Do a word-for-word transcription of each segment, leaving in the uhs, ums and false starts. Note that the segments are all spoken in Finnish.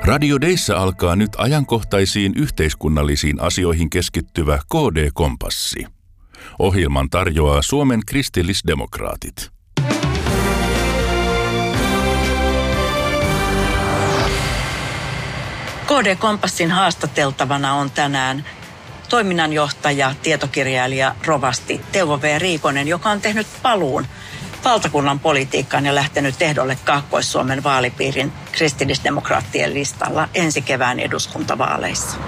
Radio Deissä alkaa nyt ajankohtaisiin yhteiskunnallisiin asioihin keskittyvä K D-kompassi. Ohjelman tarjoaa Suomen kristillisdemokraatit. K D-kompassin haastateltavana on tänään toiminnanjohtaja, tietokirjailija, rovasti Teuvo V. Riikonen, joka on tehnyt paluun valtakunnan politiikkaan ja lähtenyt ehdolle Kaakkois-Suomen vaalipiirin kristillisdemokraattien listalla ensi kevään eduskuntavaaleissa.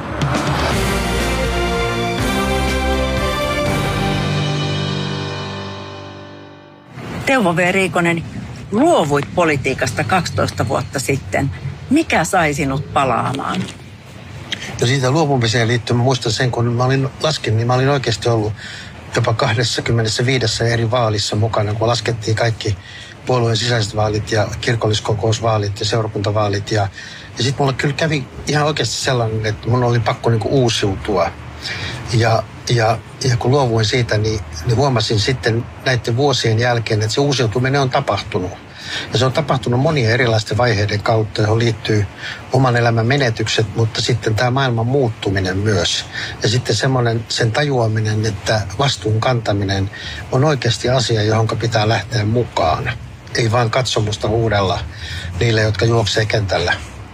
Teuvo V. Riikonen, luovuit politiikasta kaksitoista vuotta sitten. Mikä sai sinut palaamaan? Ja siitä luopumiseen liittyen muistan sen, kun mä olin laskin, niin mä olin oikeasti ollut jopa kaksikymmentäviisi eri vaalissa mukana, kun laskettiin kaikki puolueen sisäiset vaalit ja kirkolliskokousvaalit ja seurakuntavaalit. Ja, ja sitten mulla kyllä kävi ihan oikeasti sellainen, että mun oli pakko niinku uusiutua. Ja, ja, ja kun luovuin siitä, niin, niin huomasin sitten näiden vuosien jälkeen, että se uusiutuminen on tapahtunut. Ja se on tapahtunut monien erilaisten vaiheiden kautta, johon liittyy oman elämän menetykset, mutta sitten tämä maailman muuttuminen myös. Ja sitten semmoinen sen tajuaminen, että vastuun kantaminen on oikeasti asia, johon pitää lähteä mukaan. Ei vaan katsomusta huudella niille, jotka juoksee kentällä.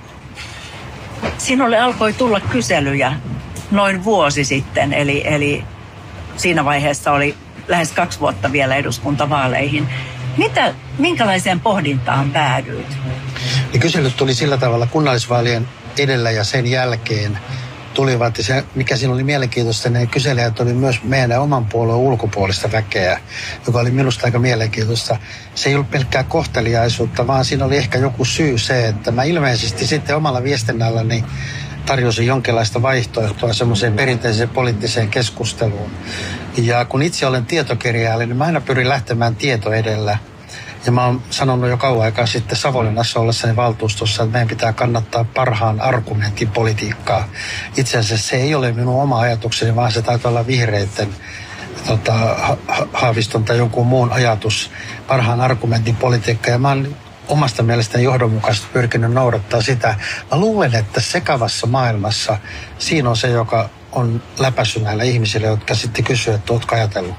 Sinulle alkoi tulla kyselyjä noin vuosi sitten, eli, eli siinä vaiheessa oli lähes kaksi vuotta vielä eduskuntavaaleihin. Mitä, minkälaiseen pohdintaan päädyit? Niin kyselyt tuli sillä tavalla kunnallisvaalien edellä ja sen jälkeen tulivat. Ja se, mikä siinä oli mielenkiintoista, ne kyselijät oli myös meidän oman puolueen ulkopuolista väkeä, joka oli minusta aika mielenkiintoista. Se ei ollut pelkkää kohteliaisuutta, vaan siinä oli ehkä joku syy se, että mä ilmeisesti sitten omalla viestinnälläni tarjosin jonkinlaista vaihtoehtoa semmoiseen perinteiseen poliittiseen keskusteluun. Ja kun itse olen tietokirjailija, niin mä aina pyrin lähtemään tieto edellä. Ja mä oon sanonut jo kauan aikaa sitten Savonlinnassa ollessani valtuustossa, että meidän pitää kannattaa parhaan argumentin politiikkaa. Itse asiassa se ei ole minun oma ajatukseni, vaan se taitaa olla vihreiden tota, ha- Haaviston tai jonkun muun ajatus, parhaan argumentin politiikkaa. Ja mä oon omasta mielestäni johdonmukaisesti pyrkinyt noudattaa sitä. Mä luulen, että sekavassa maailmassa siinä on se, joka on läpäissyt näillä ihmisillä, jotka sitten kysyvät, että ootko ajatellut.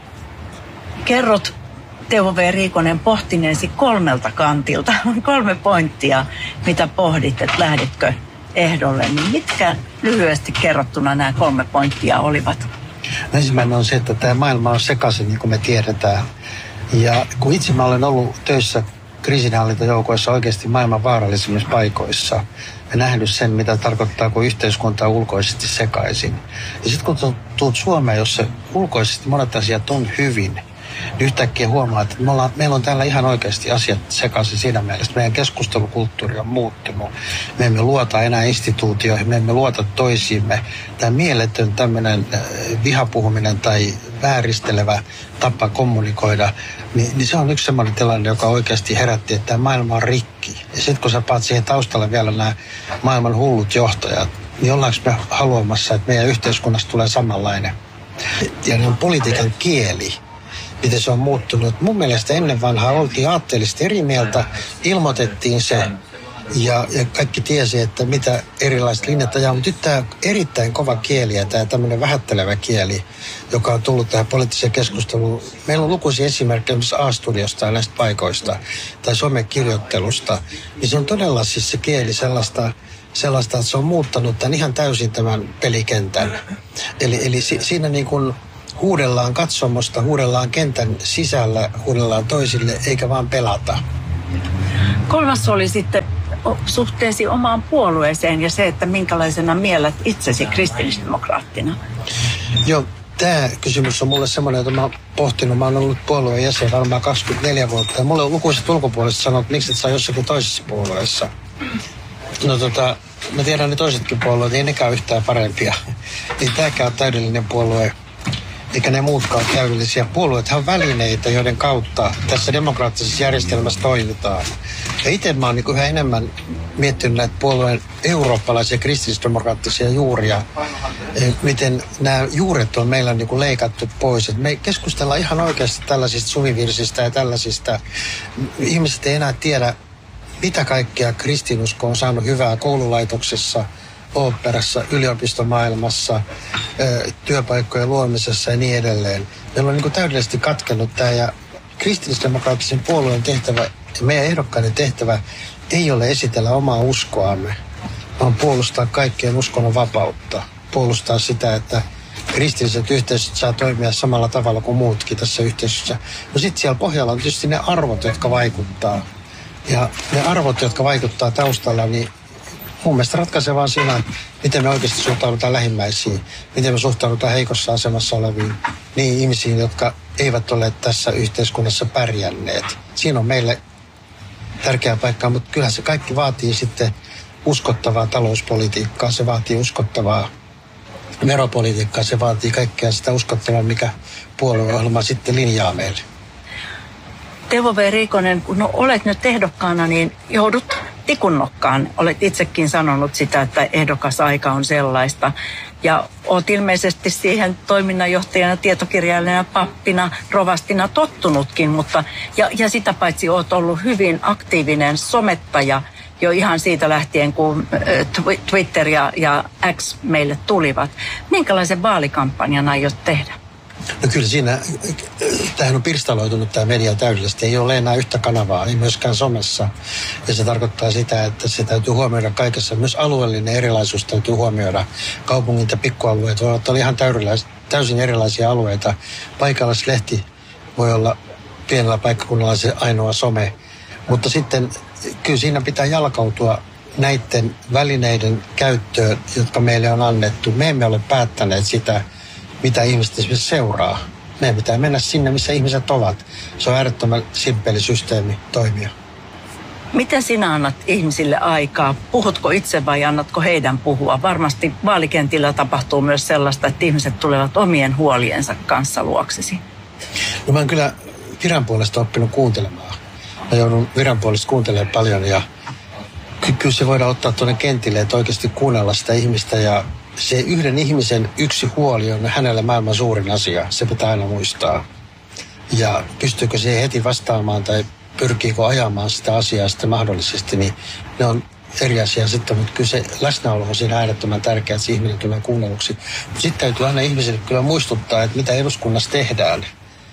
Kerrot, Teuvo V. Riikonen, pohtineesi kolmelta kantilta. Kolme pointtia, mitä pohdit, että lähditkö ehdolle. Niin mitkä lyhyesti kerrottuna nämä kolme pointtia olivat? Ensimmäinen on se, että tämä maailma on sekaisin, niin kuin me tiedetään. Ja kun itse mä olen ollut töissä kriisinhallintajoukoissa oikeasti maailman vaarallisimmissa paikoissa ja nähnyt sen, mitä tarkoittaa, kun yhteiskunta on ulkoisesti sekaisin. Ja sitten kun tulet Suomeen, jossa ulkoisesti monet asiat on hyvin, niin yhtäkkiä huomaa, että me ollaan, meillä on täällä ihan oikeasti asiat sekaisin siinä mielessä. Meidän keskustelukulttuuri on muuttunut. Me emme luota enää instituutioihin, me emme luota toisiimme. Tämä mieletön tämmöinen vihapuhuminen tai vääristelevä tapa kommunikoida, niin, niin se on yksi semmoinen tilanne, joka oikeasti herätti, että tämä maailma on rikki. Ja sitten kun sä paat siihen taustalle vielä nämä maailman hullut johtajat, niin ollaanko me haluamassa, että meidän yhteiskunnasta tulee samanlainen. Ja niin on politiikan kieli, miten se on muuttunut. Mun mielestä ennen vanhaa oltiin aatteellisesti eri mieltä, ilmoitettiin se ja, ja kaikki tiesi, että mitä erilaiset linjat ajaa. Mutta nyt tämä erittäin kova kieli ja tämä tämmöinen vähättelevä kieli, joka on tullut tähän poliittiseen keskusteluun. Meillä on lukuisia esimerkkejä myös A-studiosta ja näistä paikoista tai somekirjoittelusta. Niin se on todella siis se kieli sellaista, sellaista, että se on muuttanut tämän ihan täysin tämän pelikentän. Eli, eli si, siinä niin kuin huudellaan katsomosta, huudellaan kentän sisällä, huudellaan toisille, eikä vaan pelata. Kolmas oli sitten suhteesi omaan puolueeseen ja se, että minkälaisena miellet itsesi kristillisdemokraattina. Joo, tämä kysymys on mulle semmoinen, jota mä oon pohtinut. Mä oon ollut puolueen jäsen varmaan kaksikymmentäneljä vuotta. Ja mulle on lukuiset ulkopuoliset sanoo, että miksi et saa jossakin toisessa puolueessa. No tota, mä tiedän ne toisetkin puolueet, ei nekään yhtään parempia. Niin tääkään on täydellinen puolue. Eikä ne muutkaan täydellisiä. Puolueethan on välineitä, joiden kautta tässä demokraattisessa järjestelmässä toimitaan. Ja itse mä oon niin yhä enemmän miettinyt näitä puolueen eurooppalaisia kristillisdemokraattisia juuria. Miten nämä juuret on meillä niin kuin leikattu pois. Et me keskustellaan ihan oikeasti tällaisista suvivirsistä ja tällaisista. Ihmiset ei enää tiedä, mitä kaikkea kristinusko on saanut hyvää koululaitoksessa, oopperassa, yliopistomaailmassa, työpaikkojen luomisessa ja niin edelleen. Meillä on niin kuin täydellisesti katkennut tämä, ja kristillisdemokraattisen puolueen tehtävä ja meidän ehdokkaiden tehtävä ei ole esitellä omaa uskoamme, vaan puolustaa kaikkien uskonnon vapautta. Puolustaa sitä, että kristilliset yhteisöt saa toimia samalla tavalla kuin muutkin tässä yhteisössä. No sitten siellä pohjalla on tietysti ne arvot, jotka vaikuttaa. Ja ne arvot, jotka vaikuttaa taustalla, niin mun mielestä ratkaisevaa on siinä, miten me oikeasti suhtaudutaan lähimmäisiin, miten me suhtaudutaan heikossa asemassa oleviin, niin ihmisiin, jotka eivät ole tässä yhteiskunnassa pärjänneet. Siinä on meille tärkeä paikka, mutta kyllähän se kaikki vaatii sitten uskottavaa talouspolitiikkaa, se vaatii uskottavaa veropolitiikkaa, se vaatii kaikkea sitä uskottavaa, mikä puolueohjelma sitten linjaa meille. Teuvo V. Riikonen, kun no, olet nyt ehdokkaana, niin joudut tikunnokkaan. Olet itsekin sanonut sitä, että ehdokasaika on sellaista. Ja olet ilmeisesti siihen toiminnanjohtajana, tietokirjailijana, pappina, rovastina tottunutkin. Mutta, ja, ja sitä paitsi olet ollut hyvin aktiivinen somettaja jo ihan siitä lähtien, kun Twitter ja, ja X meille tulivat. Minkälaisen vaalikampanjan aiot tehdä? No kyllä siinä, tämähän on pirstaloitunut tämä media täydellisesti. Ei ole enää yhtä kanavaa, ei myöskään somessa. Ja se tarkoittaa sitä, että se täytyy huomioida kaikessa. Myös alueellinen erilaisuus täytyy huomioida. Kaupungit ja pikkualueet voivat olla ihan täysin erilaisia alueita. Paikallislehti voi olla pienellä paikkakunnalla se ainoa some. Mutta sitten kyllä siinä pitää jalkautua näiden välineiden käyttöön, jotka meille on annettu. Me emme ole päättäneet sitä, mitä ihmiset esimerkiksi seuraa. Meidän pitää mennä sinne, missä ihmiset ovat. Se on äärettömän simppeli systeemi toimia. Miten sinä annat ihmisille aikaa? Puhutko itse vai annatko heidän puhua? Varmasti vaalikentillä tapahtuu myös sellaista, että ihmiset tulevat omien huoliensa kanssa luoksesi. No mä oon kyllä viran puolesta oppinut kuuntelemaan. Mä joudun viran puolesta kuuntelemaan paljon ja kyllä se voidaan ottaa tuonne kentille, että oikeasti kuunnella sitä ihmistä ja se yhden ihmisen yksi huoli on hänelle maailman suurin asia. Se pitää aina muistaa. Ja pystyykö se heti vastaamaan tai pyrkiikö ajamaan sitä asiaa sitten mahdollisesti, niin ne on eri asia sitten. Mutta kyllä se läsnäolo on siinä äärettömän tärkeää, että se ihminen tulee kuunnelluksi. Mutta sitten täytyy aina ihmisille kyllä muistuttaa, että mitä eduskunnassa tehdään.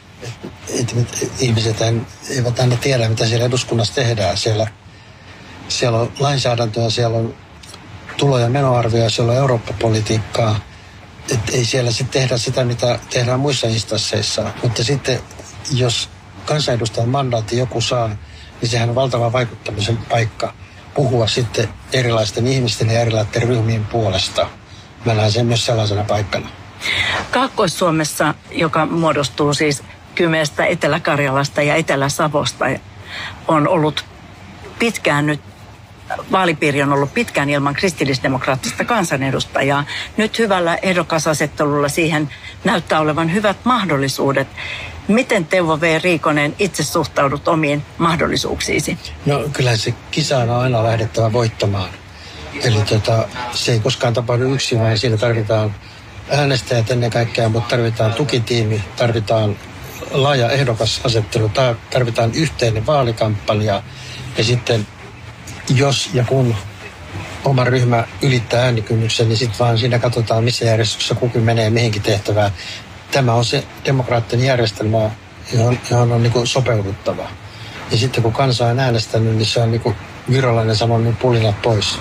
Että et, ihmiset eivät aina tiedä, mitä siellä eduskunnassa tehdään. Siellä, siellä on lainsäädäntöä, siellä on tulo- ja menoarvioja, siellä on Eurooppa-politiikkaa. Että ei siellä sitten tehdä sitä, mitä tehdään muissa instansseissa. Mutta sitten, jos kansanedustajan mandaatti joku saa, niin sehän on valtava vaikuttamisen paikka puhua sitten erilaisten ihmisten ja erilaisten ryhmien puolesta. Mä näen sen myös sellaisena paikkana. Kaakkois-Suomessa, joka muodostuu siis Kymestä, Etelä-Karjalasta ja Etelä-Savosta, on ollut pitkään nyt vaalipiiri on ollut pitkään ilman kristillisdemokraattista kansanedustajaa. Nyt hyvällä ehdokasasettelulla siihen näyttää olevan hyvät mahdollisuudet. Miten Teuvo V. Riikonen itse suhtaudut omiin mahdollisuuksiisi? No kyllähän se kisaan on aina lähdettävä voittamaan. Eli tota, se ei koskaan tapahdu yksin, vaan siinä tarvitaan äänestäjät ennen kaikkea, mutta tarvitaan tukitiimi, tarvitaan laaja ehdokasasettelu, tarvitaan yhteinen vaalikampanja ja sitten jos ja kun oma ryhmä ylittää äänikynnyksen, niin sitten vaan siinä katsotaan, missä järjestyksessä kukin menee mihinkin tehtävään. Tämä on se demokraattinen järjestelmä, johon, johon on niin kuin sopeuduttava. Ja sitten kun kansa on äänestänyt, niin se on niin kuin virolainen sanoo, niin pulinat pois.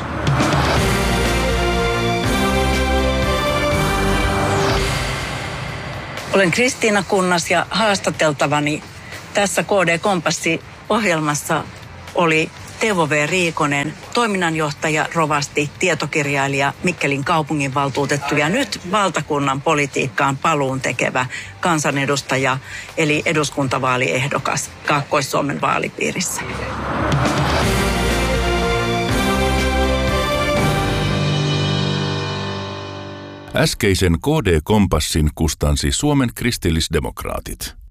Olen Kristiina Kunnas ja haastateltavani tässä K D-kompassi-ohjelmassa oli Teuvo V. Riikonen, toiminnanjohtaja, rovasti, tietokirjailija, Mikkelin kaupunginvaltuutettu ja nyt valtakunnan politiikkaan paluun tekevä kansanedustaja eli eduskuntavaaliehdokas Kaakkois-Suomen vaalipiirissä. Äskeisen K D-kompassin kustansi Suomen kristillisdemokraatit.